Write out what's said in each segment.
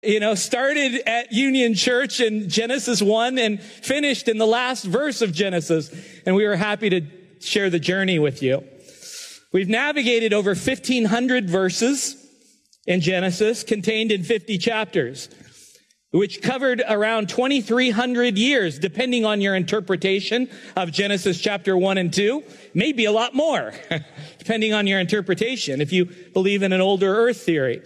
Started at Union Church in Genesis 1 and finished in the last verse of Genesis. And we were happy to share the journey with you. We've navigated over 1,500 verses in Genesis, contained in 50 chapters, which covered around 2,300 years, depending on your interpretation of Genesis chapter 1 and 2. Maybe a lot more, depending on your interpretation, if you believe in an older earth theory.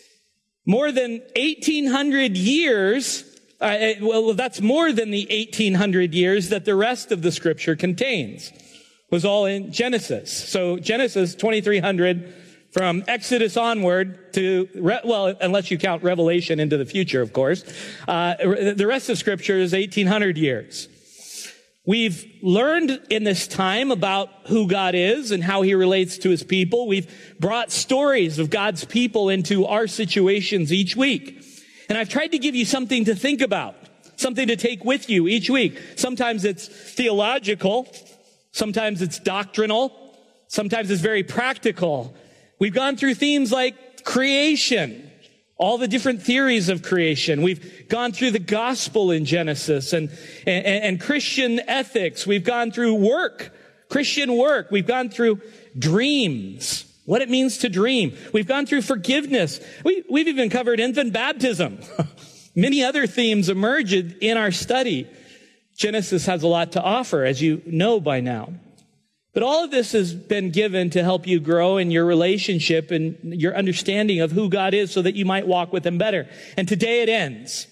More than 1,800 years, that's more than the 1,800 years that the rest of the scripture contains, was all in Genesis. So Genesis 2,300 from Exodus onward to, unless you count Revelation into the future, of course. The rest of scripture is 1,800 years. We've learned in this time about who God is and how he relates to his people. We've brought stories of God's people into our situations each week. And I've tried to give you something to think about, something to take with you each week. Sometimes it's theological. Sometimes it's doctrinal. Sometimes it's very practical. We've gone through themes like creation, all the different theories of creation. We've gone through the gospel in Genesis and Christian ethics. We've gone through work, Christian work. We've gone through dreams, what it means to dream. We've gone through forgiveness. We've even covered infant baptism. Many other themes emerged in our study. Genesis has a lot to offer, as you know by now. But all of this has been given to help you grow in your relationship and your understanding of who God is so that you might walk with him better. And today it ends.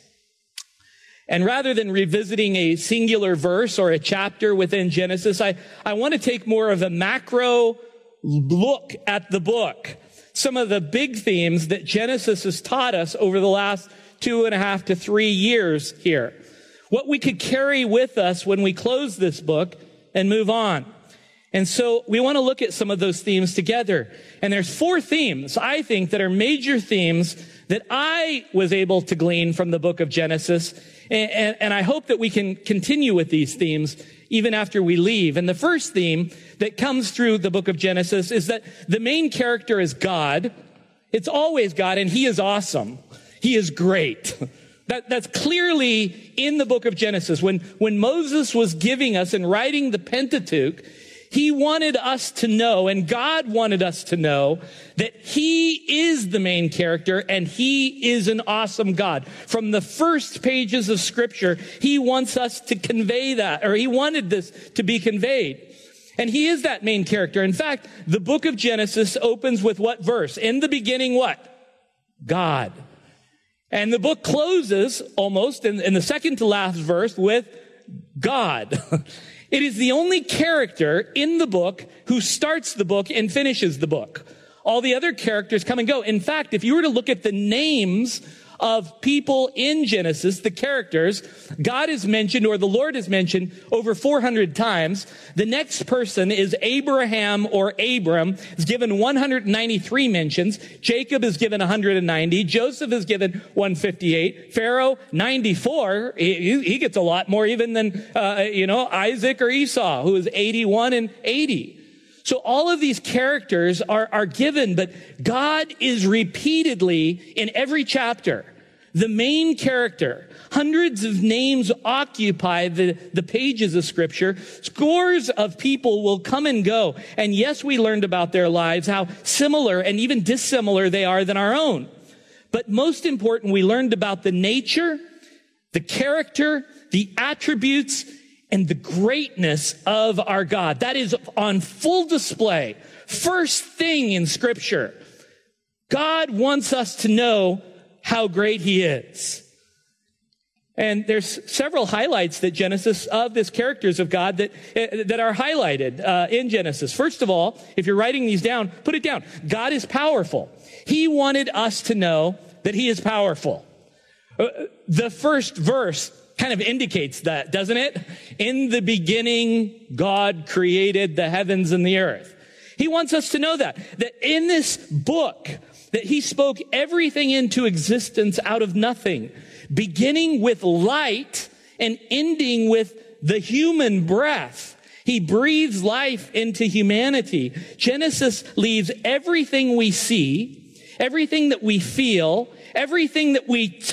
And rather than revisiting a singular verse or a chapter within Genesis, I want to take more of a macro look at the book. Some of the big themes that Genesis has taught us over the last 2.5 to 3 years here. What we could carry with us when we close this book and move on. And so we want to look at some of those themes together. And there's 4 themes, I think, that are major themes that I was able to glean from the book of Genesis. And I hope that we can continue with these themes even after we leave. And the first theme that comes through the book of Genesis is that the main character is God. It's always God, and he is awesome. He is great. That's clearly in the book of Genesis. When Moses was giving us and writing the Pentateuch, he wanted us to know, and God wanted us to know, that he is the main character and he is an awesome God. From the first pages of scripture, he wants us to convey that, or he wanted this to be conveyed. And he is that main character. In fact, the book of Genesis opens with what verse? In the beginning, what? God. And the book closes almost in the second to last verse with God. It is the only character in the book who starts the book and finishes the book. All the other characters come and go. In fact, if you were to look at the names of people in Genesis, the characters, God is mentioned, or the Lord is mentioned, over 400 times. The next person is Abraham or Abram, is given 193 mentions. Jacob is given 190. Joseph is given 158. Pharaoh, 94. He gets a lot more even than, Isaac or Esau, who is 81 and 80. So all of these characters are given, but God is repeatedly in every chapter the main character. Hundreds of names occupy the pages of scripture. Scores of people will come and go. And yes, we learned about their lives, how similar and even dissimilar they are than our own. But most important, we learned about the nature, the character, the attributes, and the greatness of our God. That is on full display. First thing in scripture. God wants us to know how great he is. And there's several highlights that Genesis of this characters of God that are highlighted in Genesis. First of all, if you're writing these down, put it down. God is powerful. He wanted us to know that he is powerful. The first verse kind of indicates that, doesn't it? In the beginning, God created the heavens and the earth. He wants us to know that in this book, that he spoke everything into existence out of nothing, beginning with light and ending with the human breath. He breathes life into humanity. Genesis leaves everything we see, everything that we feel, everything that we